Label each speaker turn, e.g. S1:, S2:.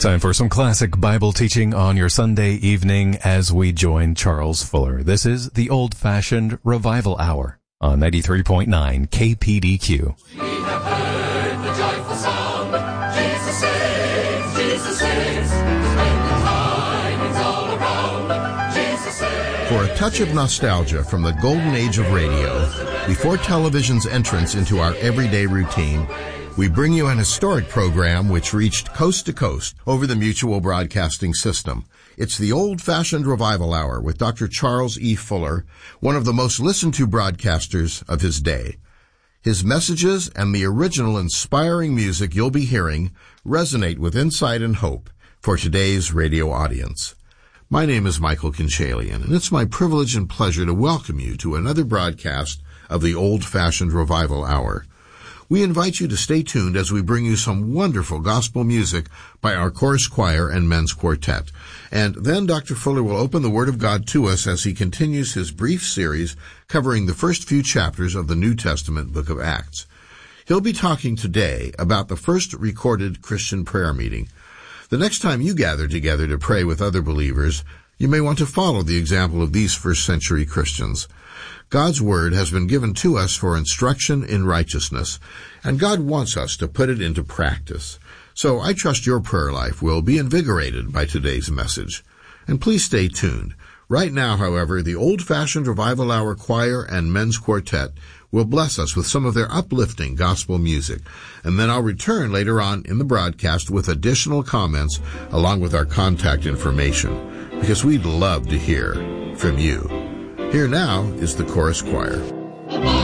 S1: Time for some classic Bible teaching on your Sunday evening as we join Charles Fuller. This is the Old-Fashioned Revival Hour on 93.9 KPDQ.
S2: We have heard the joyful song, Jesus saves, Jesus saves, and the tidings all around, Jesus saves.
S3: For a touch of nostalgia from the golden age of radio, before television's entrance into our everyday routine, we bring you an historic program which reached coast to coast over the Mutual Broadcasting System. It's the Old-Fashioned Revival Hour with Dr. Charles E. Fuller, one of the most listened to broadcasters of his day. His messages and the original inspiring music you'll be hearing resonate with insight and hope for today's radio audience. My name is Michael Kinchalian, and it's my privilege and pleasure to welcome you to another broadcast of the Old-Fashioned Revival Hour. We invite you to stay tuned as we bring you some wonderful gospel music by our chorus choir and men's quartet. And then Dr. Fuller will open the Word of God to us as he continues his brief series covering the first few chapters of the New Testament book of Acts. He'll be talking today about the first recorded Christian prayer meeting. The next time you gather together to pray with other believers, you may want to follow the example of these first-century Christians. God's Word has been given to us for instruction in righteousness, and God wants us to put it into practice. So I trust your prayer life will be invigorated by today's message. And please stay tuned. Right now, however, the Old-Fashioned Revival Hour Choir and Men's Quartet will bless us with some of their uplifting gospel music. And then I'll return later on in the broadcast with additional comments along with our contact information, because we'd love to hear from you. Here now is the chorus choir.